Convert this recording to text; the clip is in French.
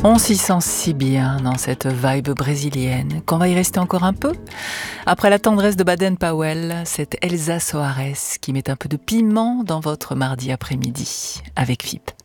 On s'y sent si bien dans cette vibe brésilienne qu'on va y rester encore un peu. Après la tendresse de Baden-Powell, c'est Elsa Soares qui met un peu de piment dans votre mardi après-midi avec FIP.